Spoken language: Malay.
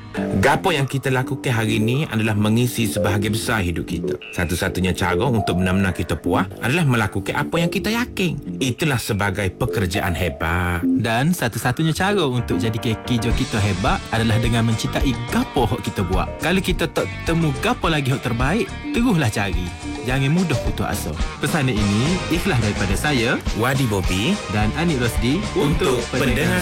Gapo yang kita lakukan hari ini adalah mengisi sebahagian besar hidup kita. Satu-satunya cara untuk benar-benar kita puas adalah melakukan apa yang kita yakin. Itulah sebagai pekerjaan hebat. Dan satu-satunya cara untuk jadi kerja kita hebat adalah dengan mencintai gapo hok kita buat. Kalau kita tak temu gapo lagi hok terbaik, teruslah cari. Jangan mudah putus asa. Pesanan ini ikhlas daripada saya, Wadi Bobi dan Anik Rosdi untuk pendengar